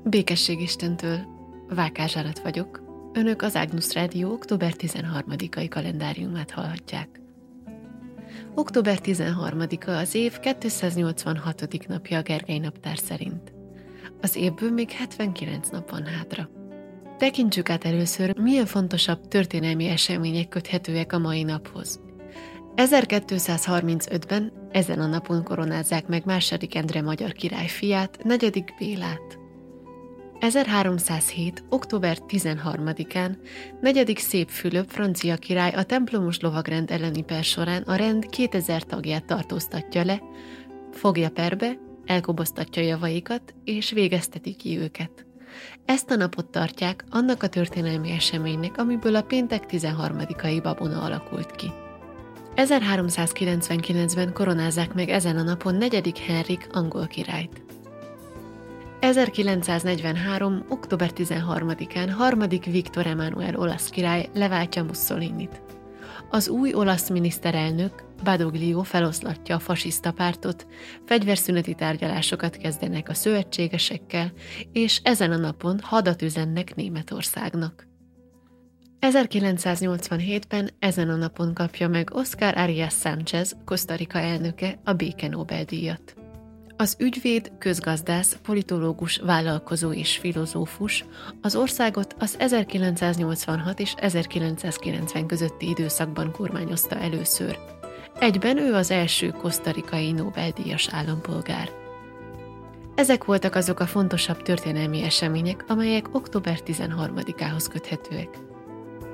Békesség Istentől, Vákás Zsarat vagyok. Önök az Ágnusz Rádió október 13-ai kalendáriumát hallhatják. Október 13-a az év 286. napja a Gergely naptár szerint. Az évből még 79 nap van hátra. Tekintsük át először, milyen fontosabb történelmi események köthetőek a mai naphoz. 1235-ben ezen a napon koronázzák meg II. Endre magyar király fiát, 4. Bélát. 1307. október 13-án 4. Szép Fülöp francia király a templomos lovagrend elleni per során a rend 2000 tagját tartóztatja le, fogja perbe, elkoboztatja javaikat és végezteti ki őket. Ezt a napot tartják annak a történelmi eseménynek, amiből a péntek 13-ai babona alakult ki. 1399-ben koronázzák meg ezen a napon 4. Henrik angol királyt. 1943. október 13-án 3. Viktor Emánuel olasz király leváltja Mussolinit. Az új olasz miniszterelnök, Badoglio feloszlatja a fasiszta pártot, fegyverszüneti tárgyalásokat kezdenek a szövetségesekkel, és ezen a napon hadat üzennek Németországnak. 1987-ben ezen a napon kapja meg Oscar Arias Sánchez, Costa Rica elnöke a béke Nobel-díjat. Az ügyvéd, közgazdász, politológus, vállalkozó és filozófus az országot az 1986 és 1990 közötti időszakban kormányozta először. Egyben ő az első kosztarikai Nobel-díjas állampolgár. Ezek voltak azok a fontosabb történelmi események, amelyek október 13-ához köthetőek.